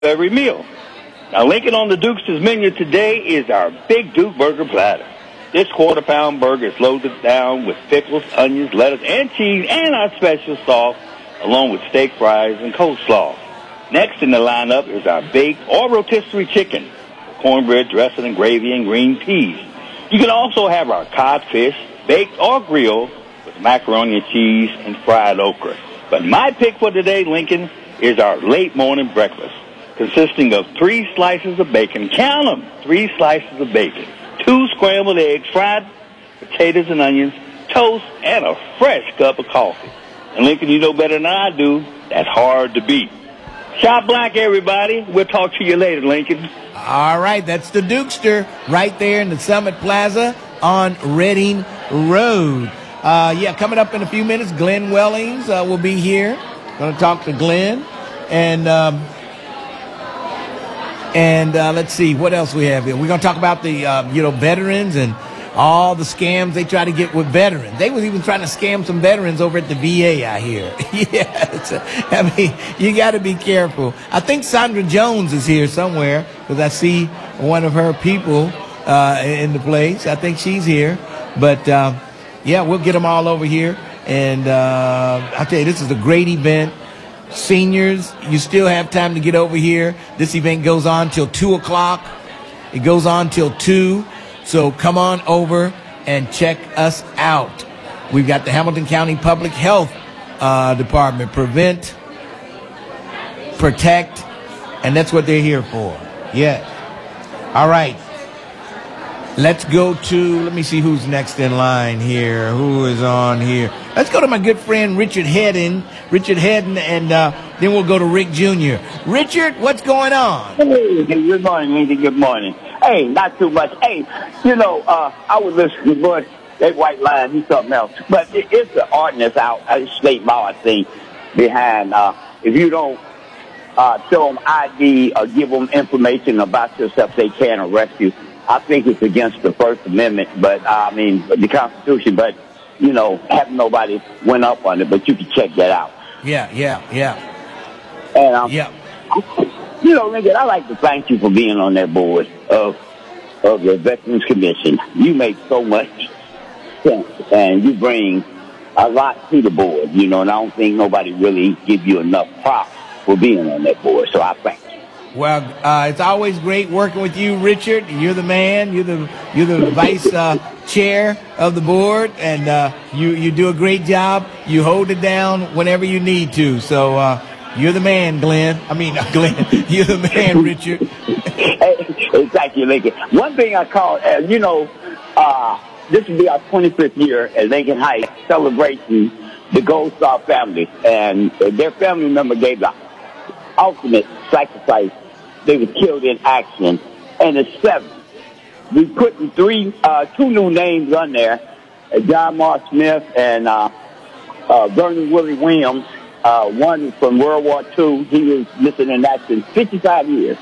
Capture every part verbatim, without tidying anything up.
every meal. Now, Lincoln on the Duke's menu today is our Big Duke Burger Platter. This quarter-pound burger is loaded down with pickles, onions, lettuce, and cheese, and our special sauce, along with steak fries and coleslaw. Next in the lineup is our baked or rotisserie chicken, cornbread dressing and gravy and green peas. You can also have our codfish, baked or grilled, with macaroni and cheese and fried okra. But my pick for today, Lincoln, is our late morning breakfast, consisting of three slices of bacon. Count them, three slices of bacon, two scrambled eggs, fried potatoes and onions, toast, and a fresh cup of coffee. And Lincoln, you know better than I do, that's hard to beat. Shop black, everybody. We'll talk to you later, Lincoln. All right, that's the Dukester right there in the Summit Plaza on Reading Road. Uh, yeah, coming up in a few minutes, Glenn Wellings uh, will be here. Going to talk to Glenn. And um, and uh, let's see, what else we have here. We're going to talk about the, uh, you know, veterans and all the scams they try to get with veterans. They was even trying to scam some veterans over at the V A, I hear. yeah, it's a, I mean, you got to be careful. I think Sandra Jones is here somewhere because I see one of her people uh, in the place. I think she's here. But, uh, yeah, we'll get them all over here. And uh, I'll tell you, this is a great event. Seniors, you still have time to get over here. This event goes on till two o'clock. It goes on till two. So come on over and check us out. We've got the Hamilton County Public Health uh, Department. Prevent, protect, and that's what they're here for. Yeah. All right. Let's go to, let me see who's next in line here. Who is on here? Let's go to my good friend Richard Hedden. Richard Hedden, and uh, then we'll go to Rick Junior Richard, what's going on? Hey, good morning, Lincoln. Good morning. Hey, not too much. Hey, you know, uh, I was listening to Bush, that white line, he's something else. But it, it's the ordinance out, a state law, I think, behind, uh, if you don't uh, show them I D or give them information about yourself, they can arrest you. I think it's against the First Amendment, but, uh, I mean, the Constitution, but, you know, having nobody went up on it, but you can check that out. Yeah, yeah, yeah. And, um, yeah. You know, Lincoln, I'd like to thank you for being on that board of of the Veterans Commission. You make so much sense, and you bring a lot to the board, you know, and I don't think nobody really give you enough props for being on that board, so I thank you. Well, uh, it's always great working with you, Richard. You're the man. You're the you're the vice uh, chair of the board, and uh, you you do a great job. You hold it down whenever you need to. So uh, you're the man, Glenn. I mean, uh, Glenn. You're the man, Richard. Hey, thank you, Lincoln. One thing I call, uh, you know, uh, this will be our twenty-fifth year at Lincoln Heights celebrating the Gold Star family, and their family member gave the ultimate sacrifice. They were killed in action, and it's seven. We put three, uh, two new names on there: uh, John Mark Smith and uh, uh, Vernon Willie Williams. Uh, one is from World War Two. He was missing in action fifty-five years.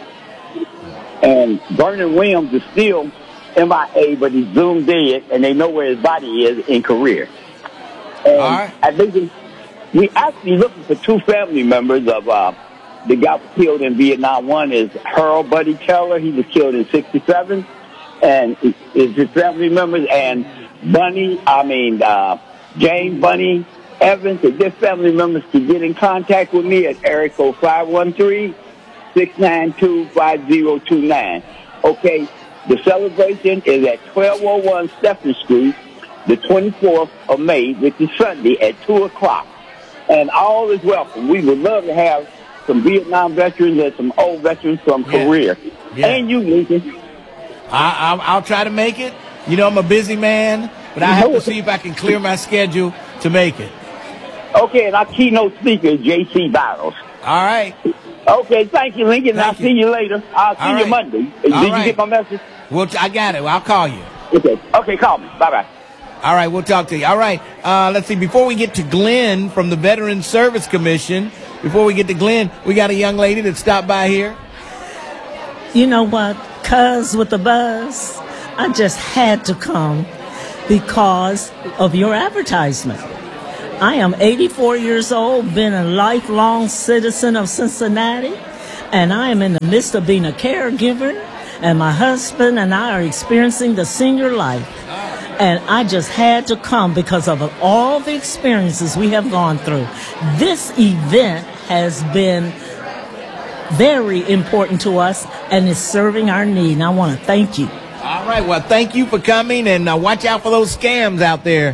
And Vernon Williams is still M I A, but he's zoomed dead, and they know where his body is in Korea. And all right. I think we actually looking for two family members of uh, the guy killed in Vietnam. One is Harold Buddy Keller. He was killed in sixty-seven, and is his family members. And Bunny, I mean uh, James Bunny Evans, if their family members can get in contact with me at area code five one three, six nine two, five zero two nine. Okay, the celebration is at twelve oh one Stephen Street, the twenty-fourth of May, which is Sunday at two o'clock. And all is welcome. We would love to have some Vietnam veterans and some old veterans from yeah. Korea. Yeah. And you, Lincoln. I, I, I'll try to make it. You know, I'm a busy man, but I have to see if I can clear my schedule to make it. Okay, and our keynote speaker is J C Barrows. All right. Okay, thank you, Lincoln. Thank I'll you. see you later. I'll see All you right. Monday. Did All you right. get my message? Well, I got it. I'll call you. Okay, okay, call me. Bye-bye. All right, we'll talk to you. All right, uh, let's see. Before we get to Glenn from the Veterans Service Commission, before we get to Glenn, we got a young lady that stopped by here. You know what, Cuz with the buzz, I just had to come because of your advertisement. I am eighty-four years old, been a lifelong citizen of Cincinnati. and I am in the midst of being a caregiver, and my husband and I are experiencing the senior life. And I just had to come because of all the experiences we have gone through. This event has been very important to us and is serving our need. And I want to thank you. All right. Well, thank you for coming, and uh, watch out for those scams out there.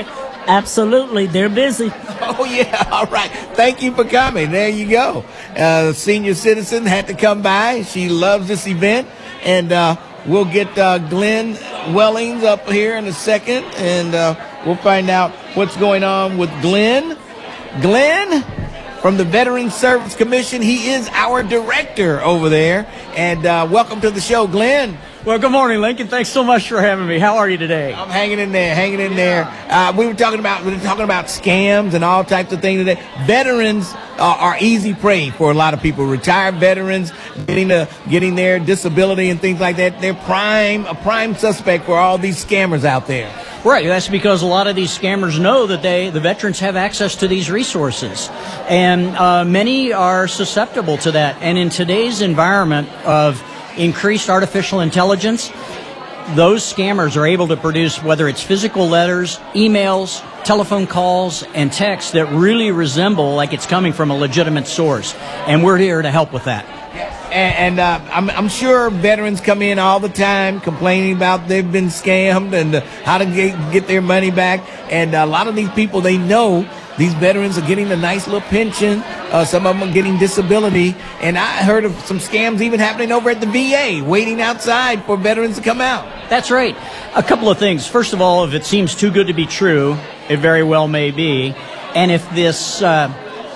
Absolutely. They're busy. Oh, yeah. All right. Thank you for coming. There you go. Uh, senior citizen had to come by. She loves this event. And uh, we'll get uh, Glenn Wellings up here in a second, and uh, we'll find out what's going on with Glenn. Glenn from the Veterans Service Commission. He is our director over there. And uh, welcome to the show, Glenn. Well, good morning, Lincoln. Thanks so much for having me. How are you today? I'm hanging in there, hanging in there. Uh, we were talking about we were talking about scams and all types of things today. Veterans uh, are easy prey for a lot of people. Retired veterans getting the getting their disability and things like that. They're prime a prime suspect for all these scammers out there. Right. That's because a lot of these scammers know that they, the veterans have access to these resources. And uh, many are susceptible to that. And in today's environment of increased artificial intelligence, those scammers are able to produce, whether it's physical letters, emails, telephone calls, and texts that really resemble like it's coming from a legitimate source. And we're here to help with that. And, and uh, I'm, I'm sure veterans come in all the time complaining about they've been scammed and uh, how to get, get their money back. And a lot of these people, they know these veterans are getting a nice little pension. Uh, some of them are getting disability. And I heard of some scams even happening over at the V A, waiting outside for veterans to come out. That's right. A couple of things. First of all, if it seems too good to be true, it very well may be. And if this, uh,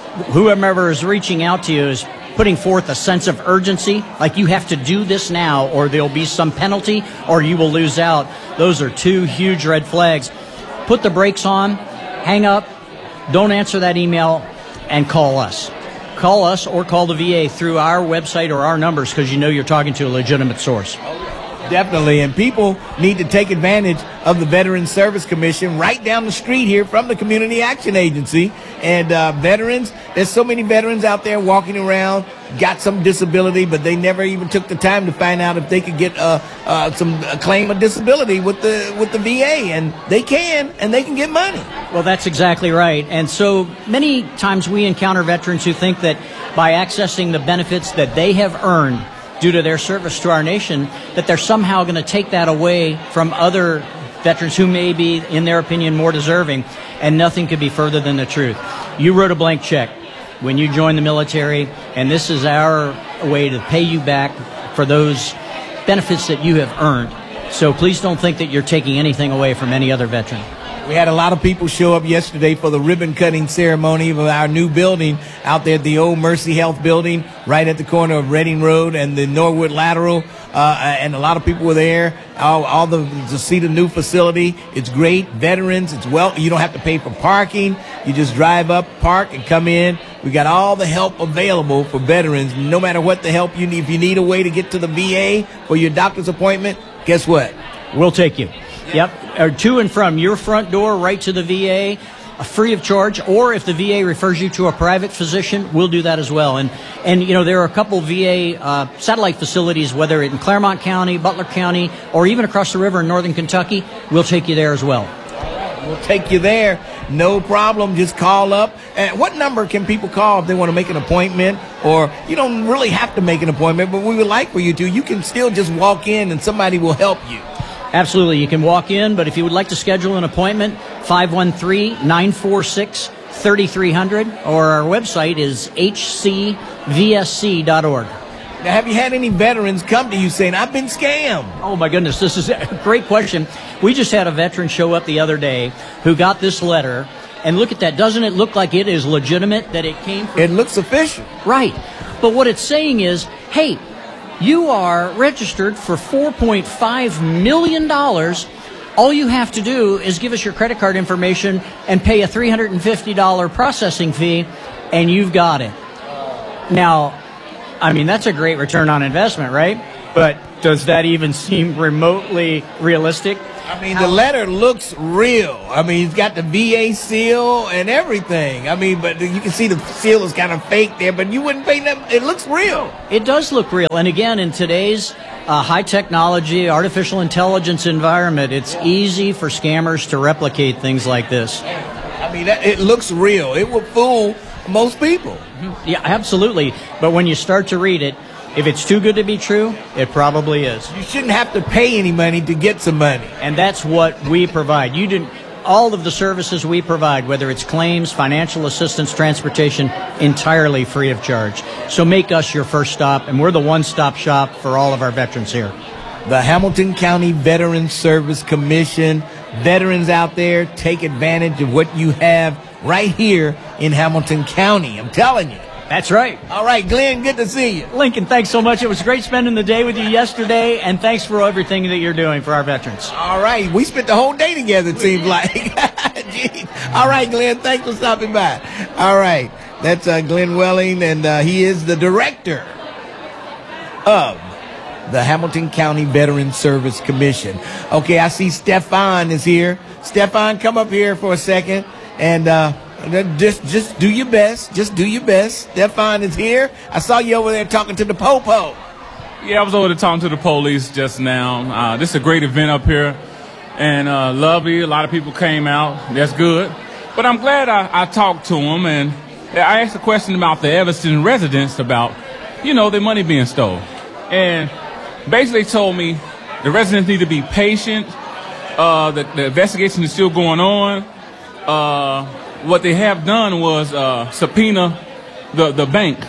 whoever is reaching out to you is putting forth a sense of urgency, like you have to do this now or there'll be some penalty or you will lose out, those are two huge red flags. Put the brakes on, hang up, don't answer that email, and call us. Call us or call the V A through our website or our numbers because you know you're talking to a legitimate source. Definitely, and people need to take advantage of the Veterans Service Commission right down the street here from the Community Action Agency. And uh, veterans, there's so many veterans out there walking around, got some disability, but they never even took the time to find out if they could get uh, uh, some a claim of disability with the with the V A, and they can, and they can get money. Well, that's exactly right. And so many times we encounter veterans who think that by accessing the benefits that they have earned due to their service to our nation, that they're somehow going to take that away from other veterans who may be, in their opinion, more deserving, and nothing could be further than the truth. You wrote a blank check when you joined the military, and this is our way to pay you back for those benefits that you have earned. So please don't think that you're taking anything away from any other veteran. We had a lot of people show up yesterday for the ribbon cutting ceremony of our new building out there at the old Mercy Health building, right at the corner of Reading Road and the Norwood Lateral. Uh, and a lot of people were there. All, all the to see the new facility. It's great. Veterans. It's well. You don't have to pay for parking. You just drive up, park, and come in. We got all the help available for veterans. No matter what the help you need. If you need a way to get to the V A for your doctor's appointment, guess what? We'll take you. Yep, or to and from your front door right to the V A, uh, free of charge. Or if the V A refers you to a private physician, we'll do that as well. And, and you know, there are a couple V A uh, satellite facilities, whether in Claremont County, Butler County, or even across the river in northern Kentucky. We'll take you there as well. We'll take you there. No problem. Just call up. And what number can people call if they want to make an appointment? Or you don't really have to make an appointment, but we would like for you to. You can still just walk in and somebody will help you. Absolutely. You can walk in, but if you would like to schedule an appointment, five one three, nine four six, three three zero zero, or our website is h c v s c dot org. Now, have you had any veterans come to you saying, I've been scammed? Oh, my goodness. This is a great question. We just had a veteran show up the other day who got this letter, and look at that. Doesn't it look like it is legitimate, that it came from... It looks official. Right. But what it's saying is, hey, you are registered for four point five million dollars. All you have to do is give us your credit card information and pay a three hundred fifty dollars processing fee, and you've got it. Now, I mean, that's a great return on investment, right? But does that even seem remotely realistic? I mean, the letter looks real. I mean, it's got the V A seal and everything. I mean, but you can see the seal is kind of fake there, but you wouldn't pay them. It looks real. It does look real. And again, in today's uh, high technology, artificial intelligence environment, it's easy for scammers to replicate things like this. I mean, that, it looks real. It will fool most people. Yeah, absolutely. But when you start to read it, if it's too good to be true, it probably is. You shouldn't have to pay any money to get some money. And that's what we provide. You didn't, all of the services we provide, whether it's claims, financial assistance, transportation, entirely free of charge. So make us your first stop, and we're the one-stop shop for all of our veterans here. The Hamilton County Veterans Service Commission. Veterans out there, take advantage of what you have right here in Hamilton County. I'm telling you. That's right. All right, Glenn, good to see you. Lincoln, thanks so much. It was great spending the day with you yesterday, and thanks for everything that you're doing for our veterans. All right, we spent the whole day together, it seems like. Jeez. All right, Glenn, thanks for stopping by. All right, that's uh, Glenn Welling, and uh, he is the director of the Hamilton County Veterans Service Commission. Okay, I see Stefan is here. Stefan, come up here for a second, and uh, just just do your best. Just do your best. Stefan is here. I saw you over there talking to the Popo. Yeah, I was over there talking to the police just now. Uh, this is a great event up here, and uh, lovely. A lot of people came out. That's good. But I'm glad I, I talked to them, and I asked a question about the Evanston residents about, you know, their money being stolen. And basically told me the residents need to be patient. Uh, the, the investigation is still going on. Uh, what they have done was uh, subpoena the, the bank.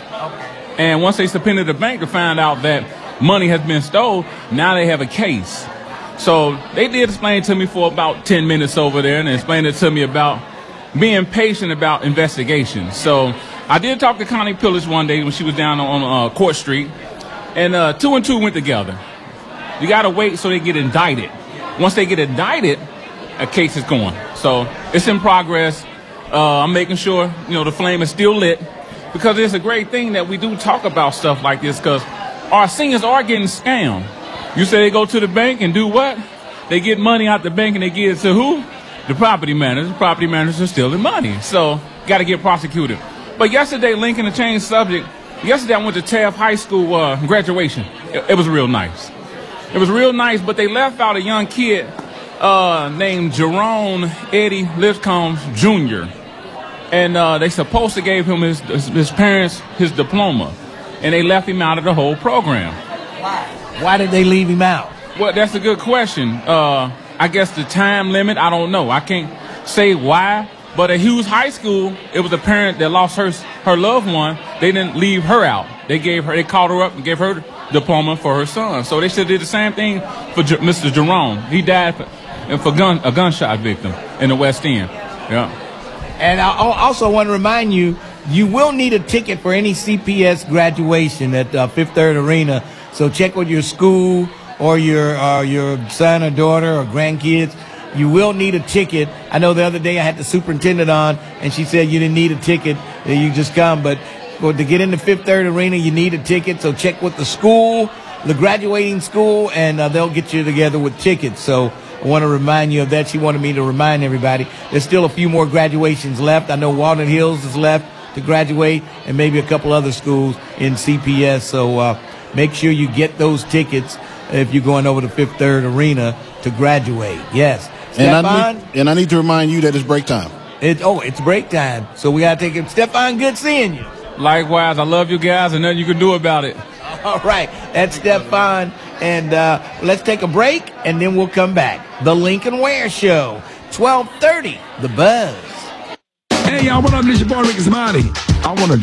And once they subpoenaed the bank to find out that money has been stolen, now they have a case. So they did explain to me for about ten minutes over there, and they explained it to me about being patient about investigations. So I did talk to Connie Pillich one day when she was down on uh, Court Street, and uh, two and two went together. You got to wait so they get indicted. Once they get indicted, a case is going. So it's in progress. Uh, I'm making sure, you know, the flame is still lit, because it's a great thing that we do talk about stuff like this, because our seniors are getting scammed. You say they go to the bank and do what? They get money out the bank and they give it to who? The property managers. The property managers are stealing money. So got to get prosecuted. But yesterday, Lincoln, to change subject, yesterday I went to Taft High School uh, graduation. It, it was real nice. It was real nice, but they left out a young kid uh, named Jerome Eddie Lipscomb Junior And uh, they supposed to gave him his, his his parents his diploma, and they left him out of the whole program. Why? Why did they leave him out? Well, that's a good question. Uh, I guess the time limit, I don't know. I can't say why. But at Hughes High School, it was a parent that lost her her loved one. They didn't leave her out. They gave her, they called her up and gave her the diploma for her son. So they should have did the same thing for J- Mister Jerome. He died for, for gun, a gunshot victim in the West End. Yeah. And I also want to remind you, you will need a ticket for any C P S graduation at uh, Fifth Third Arena. So check with your school or your uh, your son or daughter or grandkids. You will need a ticket. I know the other day I had the superintendent on, and she said you didn't need a ticket. You just come. But for, to get into Fifth Third Arena, you need a ticket. So check with the school, the graduating school, and uh, they'll get you together with tickets. So I want to remind you of that. She wanted me to remind everybody. There's still a few more graduations left. I know Walnut Hills is left to graduate, and maybe a couple other schools in C P S. So uh, make sure you get those tickets if you're going over to Fifth Third Arena to graduate. Yes. And I, need, and I need to remind you that it's break time. It, oh, it's break time. So we got to take it. Stefan, good seeing you. Likewise. I love you guys, and nothing you can do about it. All right. That's Stefan. And uh, let's take a break, and then we'll come back. The Lincoln Ware Show, twelve thirty, The Buzz. Hey, y'all, what up? This your boy, Ricky Smiley. I want to